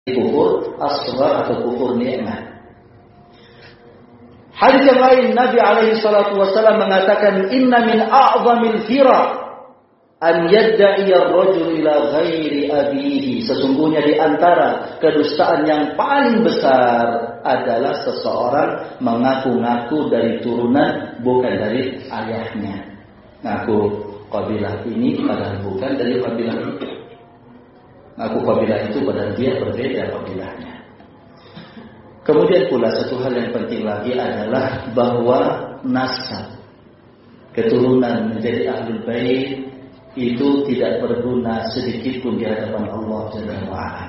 kufur asghar atau kufur nikmat. Hadis yang lain Nabi alaihi salatu wasallam mengatakan inna min a'zamil fira an yadda'i ar-rajul ila ghairi abihi. Sesungguhnya di antara kedustaan yang paling besar adalah seseorang mengaku-ngaku dari turunan bukan dari ayahnya. Ngaku kabilah ini padahal bukan dari kabilah itu. Ngaku kabilah itu padahal dia berbeda kabilahnya. Kemudian pula satu hal yang penting lagi adalah bahwa nasab keturunan menjadi ahlul bait itu tidak berguna sedikit pun di hadapan Allah Subhanahu wa taala.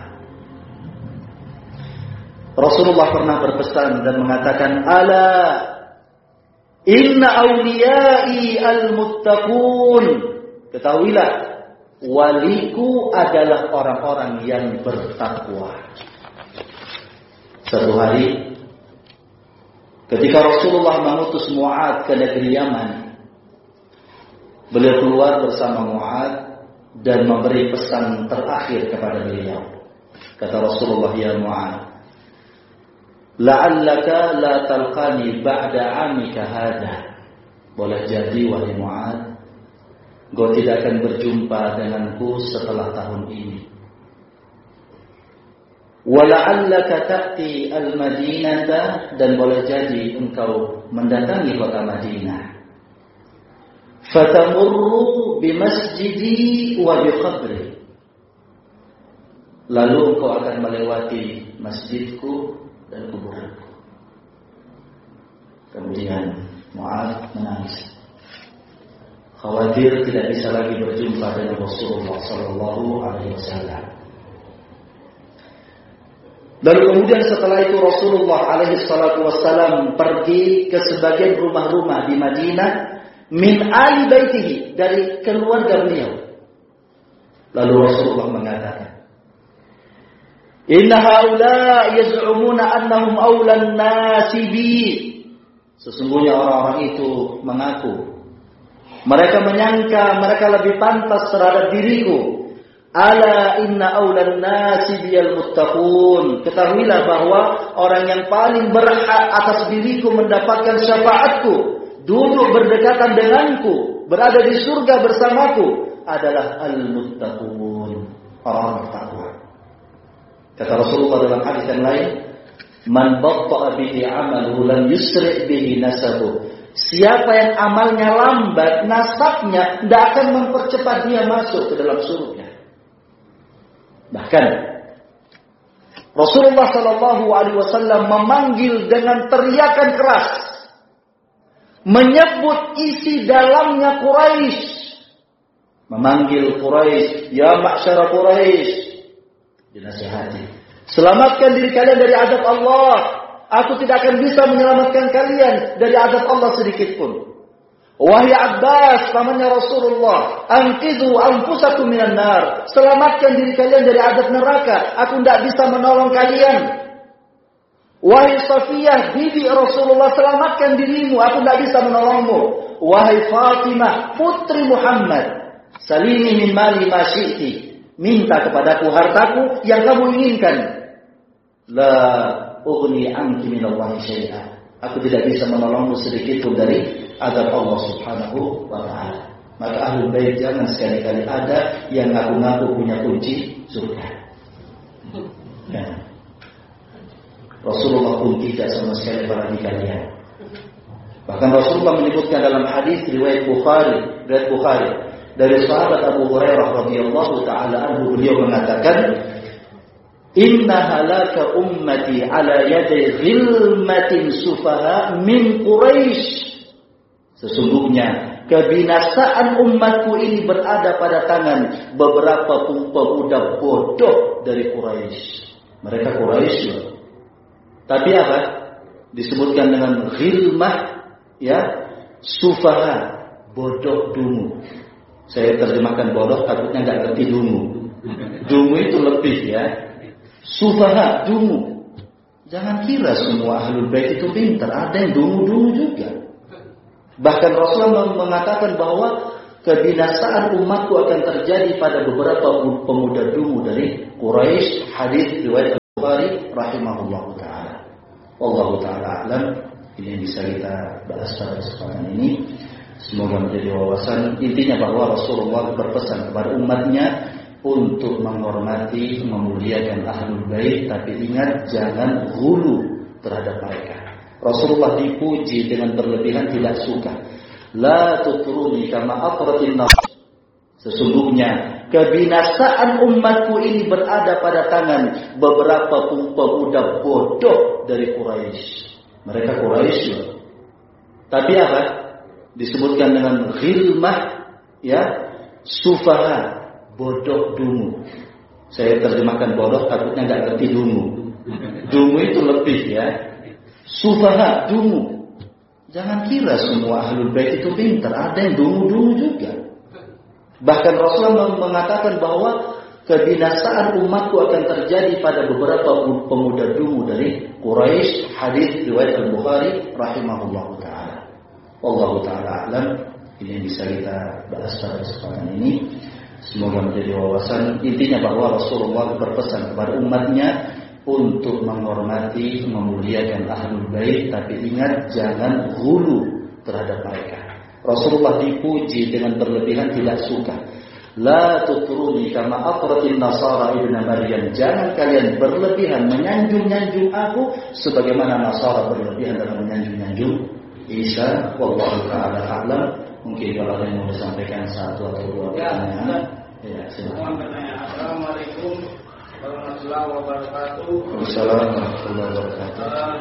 Rasulullah pernah berpesan dan mengatakan, "Ala inna awliyai al-muttaqun." Ketahuilah, waliku adalah orang-orang yang bertakwa. Satu hari ketika Rasulullah mengutus Mu'adz ke negeri Yaman, beliau keluar bersama Mu'adz dan memberi pesan terakhir kepada beliau. Kata Rasulullah, "Ya Mu'adz, la'allaka la talqani ba'da 'amika hadha." Boleh jadi wahai Mu'adz, engkau tidak akan berjumpa denganku setelah tahun ini. Wala'allaka ta'ti al-Madinata, dan boleh jadi engkau mendatangi kota Madinah. Fatamurru bimasjidi wa biqabri. Lalu engkau akan melewati masjidku dan kuburanku. Kemudian Mu'adz menangis. Khawatir tidak bisa lagi berjumpa dengan Rasulullah sallallahu alaihi wasallam. Lalu kemudian setelah itu Rasulullah alaihi salatu wassalam pergi ke sebagian rumah-rumah di Madinah min ali baitihi, dari keluarga beliau. Lalu Rasulullah mengatakan, "Inna haula yaz'umuna annahum awlan nasi bi." Sesungguhnya orang-orang itu mengaku, mereka menyangka mereka lebih pantas terhadap diriku. Ala inna awlan nasi biyal muttaqun. Ketahuilah bahwa orang yang paling berhak atas diriku mendapatkan syafaatku, duduk berdekatan denganku, berada di surga bersamaku adalah al-muttaqun, orang bertakwa. Kata Rasulullah dalam hadis yang lain, "Man batta'a bihi 'amaluhu lam yusri' bihi nasabuh." Siapa yang amalnya lambat, nasabnya tidak akan mempercepat dia masuk ke dalam surga. Bahkan Rasulullah sallallahu alaihi wasallam memanggil dengan teriakan keras, menyebut isi dalamnya Quraisy, memanggil Quraisy, "Ya ma'syara Quraisy," dinasihati, "Selamatkan diri kalian dari azab Allah. Aku tidak akan bisa menyelamatkan kalian dari azab Allah sedikit pun. Wahai Abbas, pamannya Rasulullah, anqidhu anfusakum minan nar." Selamatkan diri kalian dari azab neraka. Aku tidak bisa menolong kalian. Wahai Safiyah, bibi Rasulullah, selamatkan dirimu. Aku tidak bisa menolongmu. Wahai Fatimah, putri Muhammad, salini min mali ma syi'ti. Minta kepadaku hartaku yang kamu inginkan. La ughni anki minallahi syai'an. Aku tidak bisa menolongmu sedikit pun dari azab Allah Subhanahu wa ta'ala. Maka ahlul bait jangan sekali-kali ada yang ngaku-ngaku punya kunci surga. Ya. Rasulullah pun tidak sama sekali barani kalian. Bahkan Rasulullah menyebutkan dalam hadis riwayat Bukhari dari sahabat Abu Hurairah radhiyallahu taala anhu, beliau mengatakan, "Inna halaka ummati ala yadi ghilmatin sufaha min Quraisy." Sesungguhnya kebinasaan umatku ini berada pada tangan beberapa pemuda bodoh dari Quraisy. Mereka Quraisy, tapi apa? Disebutkan dengan ghilmah, ya, sufaha, bodoh dungu. Saya terjemahkan bodoh, takutnya nggak ngerti dungu. Dungu itu lebih, ya. Sufaha, dungu. Jangan kira semua ahlul bait itu pintar, ada yang dungu-dungu juga. Bahkan Rasulullah mengatakan bahwa kebinasaan umatku akan terjadi pada beberapa pemuda dungu dari Quraisy. Hadis riwayat Bukhari rahimahullahu taala. Wallahu taala a'lam. Ini yang bisa kita bahas pada kesempatan ini. Semoga menjadi wawasan. Intinya bahwa Rasulullah berpesan kepada umatnya untuk menghormati, memuliakan ahlul bait, tapi ingat jangan ghulu terhadap mereka. Rasulullah dipuji dengan berlebihan, tidak suka. La tutruni kama atratin nas. Sesungguhnya kebinasaan umatku ini berada pada tangan beberapa pemuda bodoh dari Quraisy. Mereka Quraisy, tapi apa? Disebutkan dengan ghilmah, ya, sufaha, bodoh dungu. Saya terjemahkan bodoh, takutnya nggak ngerti dungu. Dungu itu lebih, ya. Sufaha, dungu. Jangan kira semua ahlul bait itu pintar, ada yang dungu-dungu juga. Bahkan Rasulullah mengatakan bahwa kebinasaan umatku akan terjadi pada beberapa pemuda dungu dari Quraisy. Hadis riwayat Al-Bukhari rahimahullahu taala. Wallahu taala a'lam. Ini yang bisa kita bahas pada kesempatan ini. Semoga menjadi wawasan. Intinya bahwa Rasulullah berpesan kepada umatnya untuk menghormati, memuliakan ahlul bait, tapi ingat jangan ghulu terhadap mereka. Rasulullah dipuji dengan berlebihan, tidak suka. La tutruni kama atratin nasara ibn Maryam. Jangan kalian berlebihan menyanjung-nyanjung aku sebagaimana Nasara berlebihan dalam menyanjung-nyanjung Isa. Wallahu ta'ala a'lam. Mungkin kalau ada yang mau disampaikan satu atau dua pertanyaan. Ya, silakan. Assalamualaikum warahmatullahi wabarakatuh. Assalamualaikum warahmatullahi wabarakatuh.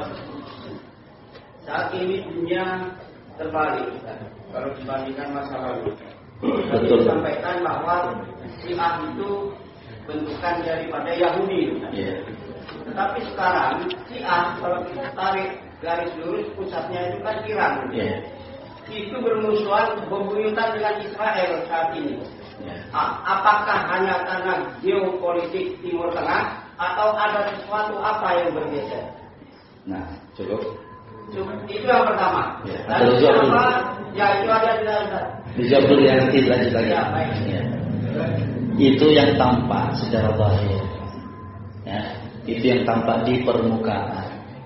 Saat ini dunia terbalik kalau dibandingkan masa lalu. Betul. Disampaikan bahwa Syiah itu bentukan daripada Yahudi. Yeah. Tetapi sekarang Syiah kalau kita tarik garis lurus pusatnya itu kan Iran. Yeah. Itu bermusuhan, bebuyutan dengan Israel saat ini. Yeah. Apakah hanya karena geopolitik Timur Tengah atau ada sesuatu apa yang bergeser? Nah, cukup. Itu yang pertama. Ya, dan yang kedua, ya itu ada di dalam. Dijawab dulu yang nanti lanjut lagi. Ya, baik. Ya. Itu yang tampak secara zahir. Ya, itu yang tampak di permukaan.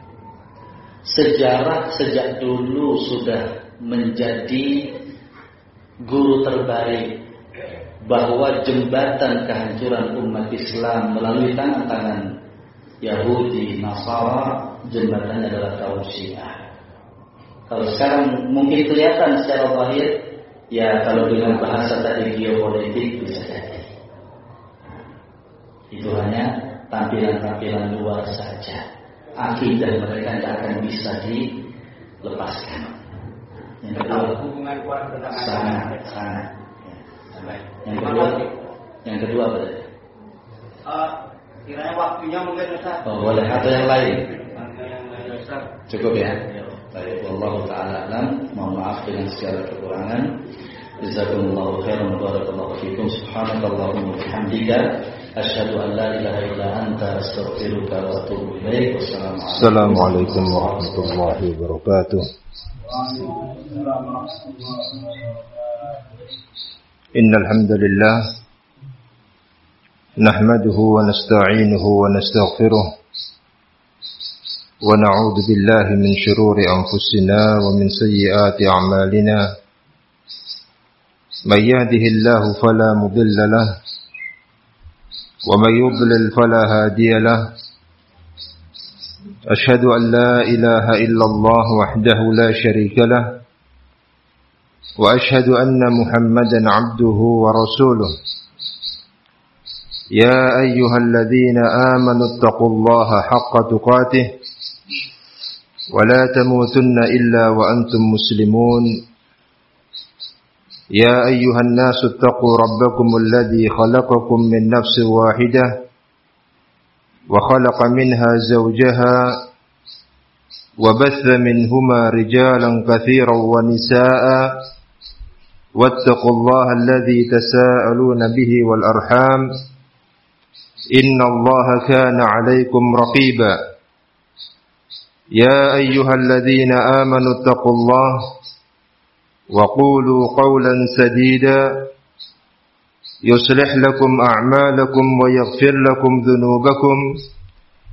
Sejarah sejak dulu sudah menjadi guru terbaik bahwa jembatan kehancuran umat Islam melalui tangan-tangan Yahudi, Nasara, jembatannya adalah kaum Syiah. Kalau sekarang mungkin kelihatan secara zahir, ya kalau dengan bahasa tadi geopolitik bisa jadi. Itu hanya tampilan-tampilan luar saja. Akidah mereka tidak akan bisa dilepaskan. Yang kedua, hubungan keluarga sangat. Yang kedua berarti. Kiranya waktunya mungkin Ustaz. Oh, boleh atau yang lain? Ustaz. Cukup ya. Baik, wallahu taala alam. Mohon maaf dengan segala kekurangan. Jazakumullahu khairan wa barakallahu fikum. Subhanakallahumma wa bihamdika asyhadu an la ilaha illa anta astaghfiruka wa atubu ilaik. Wassalamualaikum warahmatullahi wabarakatuh. Innal hamdalillah nahmaduhu wa nasta'inuhu wa nastaghfiruh wa na'udzu billahi min shururi anfusina wa min sayyiati a'malina may yahdihillahu fala mudilla lahu wa may yudlil fala hadiya lahu ashhadu an la ilaha illallah wahdahu la sharika lahu wa ashhadu anna Muhammadan 'abduhu wa rasuluh. يا أيها الذين آمنوا اتقوا الله حق تقاته ولا تموتن إلا وأنتم مسلمون. يا أيها الناس اتقوا ربكم الذي خلقكم من نفس واحدة وخلق منها زوجها وبث منهما رجالا كثيرا ونساء واتقوا الله الذي تساءلون به والأرحام إن الله كان عليكم رقيبا. يا أيها الذين آمنوا اتقوا الله وقولوا قولا سديدا يصلح لكم أعمالكم ويغفر لكم ذنوبكم